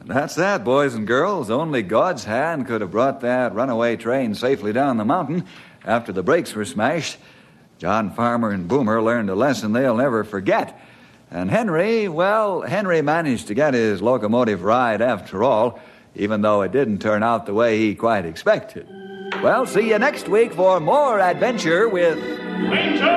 That's that, boys and girls. Only God's hand could have brought that runaway train safely down the mountain after the brakes were smashed. John Farmer and Boomer learned a lesson they'll never forget. And Henry managed to get his locomotive ride after all, even though it didn't turn out the way he quite expected. Well, see you next week for more adventure with... Ranger!